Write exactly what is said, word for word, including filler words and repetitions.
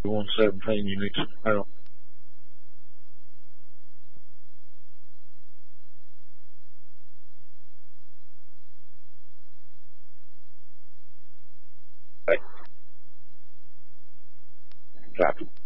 one seventeen, you need some help. Hey. Copy.